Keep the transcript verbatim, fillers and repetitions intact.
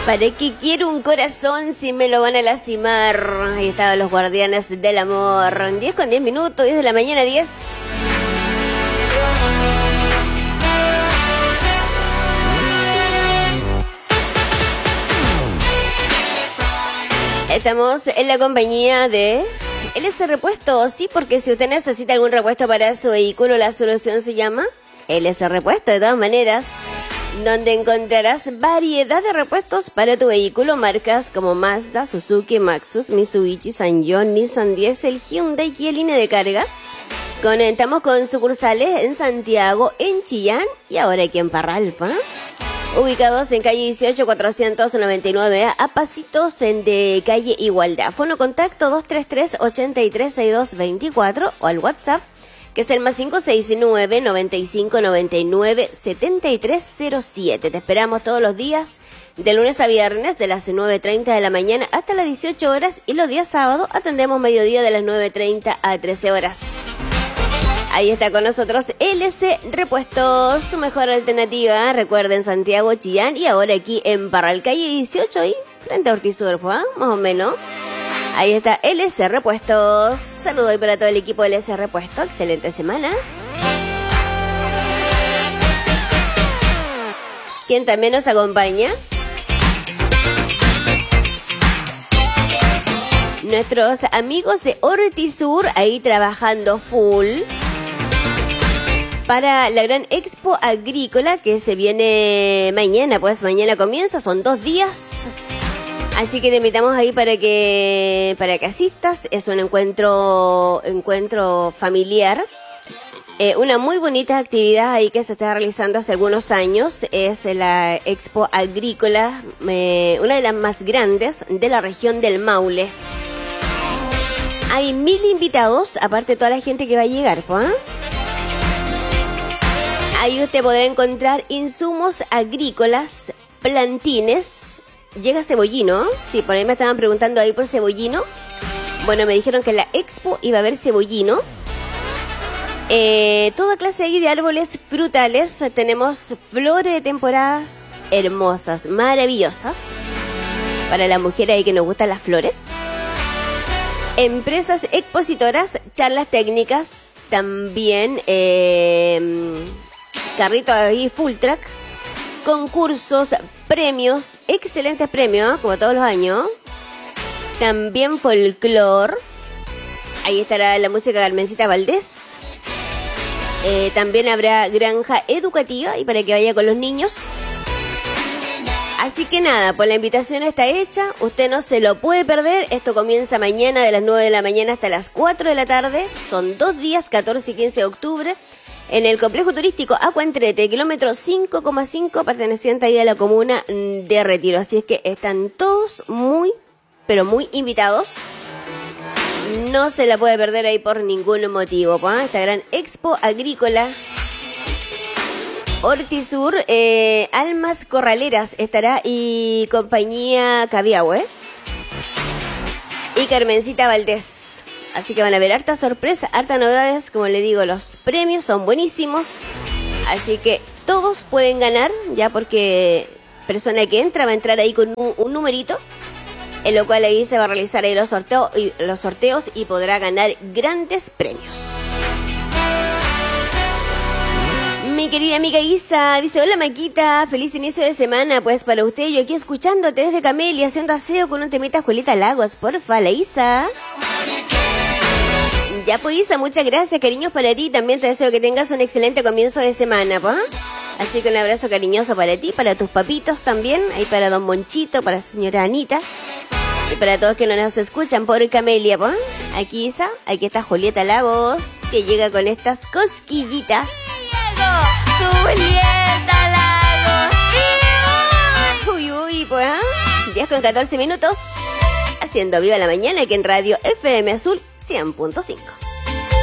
¿Para qué quiero un corazón si me lo van a lastimar? Ahí estaban los guardianes del amor. diez con diez minutos, diez de la mañana, diez. Estamos en la compañía de L S Repuestos. Sí, porque si usted necesita algún repuesto para su vehículo, la solución se llama L S Repuesto, de todas maneras, donde encontrarás variedad de repuestos para tu vehículo, marcas como Mazda, Suzuki, Maxus, Mitsubishi, Sanyong, Nissan Diesel, Hyundai y línea de carga. Conectamos con sucursales en Santiago, en Chillán y ahora aquí en Parralpa, ubicados en calle dieciocho, cuatrocientos noventa y nueve, a pasitos de calle Igualdad. Fono contacto dos tres tres, ocho tres, seis dos dos cuatro o al WhatsApp, que es el más cinco seis nueve, noventa y cinco, noventa y nueve, setenta y tres cero siete. Te esperamos todos los días, de lunes a viernes, de las nueve treinta de la mañana hasta las dieciocho horas, y los días sábados atendemos mediodía de las nueve treinta a trece horas. Ahí está con nosotros L S Repuestos, su mejor alternativa. Recuerden, Santiago, Chillán y ahora aquí en Parral, calle dieciocho y frente a Ortiz Urfo, ¿eh? Más o menos. Ahí está L S Repuestos. Saludos para todo el equipo de L S Repuestos. Excelente semana. ¿Quién también nos acompaña? Nuestros amigos de Ortisur, ahí trabajando full para la gran Expo Agrícola que se viene mañana. Pues mañana comienza, son dos días. Así que te invitamos ahí para que para que asistas. Es un encuentro encuentro familiar. Eh, una muy bonita actividad ahí que se está realizando hace algunos años. Es la Expo Agrícola, eh, una de las más grandes de la región del Maule. Hay mil invitados, aparte de toda la gente que va a llegar, ¿eh? Ahí usted podrá encontrar insumos agrícolas, plantines. Llega cebollino, sí, por ahí me estaban preguntando ahí por cebollino. Bueno, me dijeron que en la expo iba a haber cebollino. Eh, toda clase ahí de árboles frutales. Tenemos flores de temporadas hermosas, maravillosas. Para la mujer ahí que nos gustan las flores. Empresas expositoras, charlas técnicas, también eh, carrito ahí full track, concursos, premios, excelentes premios, como todos los años. También folclor. Ahí estará la música de Carmencita Valdés. Eh, también habrá granja educativa y para que vaya con los niños. Así que nada, pues la invitación está hecha. Usted no se lo puede perder. Esto comienza mañana de las nueve de la mañana hasta las cuatro de la tarde. Son dos días, catorce y quince de octubre. En el complejo turístico Acuantrete, kilómetro cinco coma cinco, perteneciente ahí a la comuna de Retiro. Así es que están todos muy, pero muy invitados. No se la puede perder ahí por ningún motivo, ¿eh? Esta gran expo agrícola. Ortisur, eh, Almas Corraleras estará y compañía Cabiahue y Carmencita Valdés. Así que van a ver harta sorpresa, harta novedades. Como le digo, los premios son buenísimos. Así que todos pueden ganar, ya porque persona que entra va a entrar ahí con un, un numerito, en lo cual ahí se va a realizar ahí los sorteos y, los sorteos y podrá ganar grandes premios. Mi querida amiga Isa dice: hola Maquita, feliz inicio de semana. Pues para usted, yo aquí escuchándote desde Camelia, haciendo aseo con un temita Julieta Lagos. Porfa, la Isa. Ya pues Isa, muchas gracias, cariños para ti. También te deseo que tengas un excelente comienzo de semana, ¿pues? Así que un abrazo cariñoso para ti, para tus papitos también, ahí para don Monchito, para la señora Anita y para todos que no nos escuchan por Camelia, ¿pues? Aquí Isa, aquí está Julieta Lagos, que llega con estas cosquillitas. Julieta Lagos. Uy, uy, pues, ¿eh? diez con catorce minutos. Haciendo viva la mañana aquí en Radio F M Azul cien punto cinco.